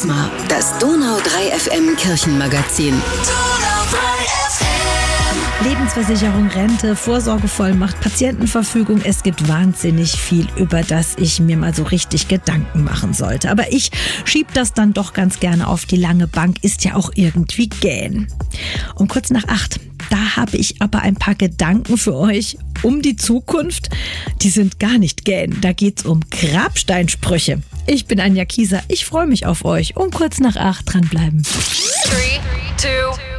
Wismar, das Donau 3 FM Kirchenmagazin. Lebensversicherung, Rente, Vorsorgevollmacht, Patientenverfügung. Es gibt wahnsinnig viel, über das ich mir mal so richtig Gedanken machen sollte. Aber ich schieb das dann doch ganz gerne auf die lange Bank. Ist ja auch irgendwie gähn. Um kurz nach 8, da habe ich aber ein paar Gedanken für euch um die Zukunft. Die sind gar nicht gähn. Da geht's um Grabsteinsprüche. Ich bin Anja Kieser. Ich freue mich auf euch. Um kurz nach 8 dranbleiben. 3, 2,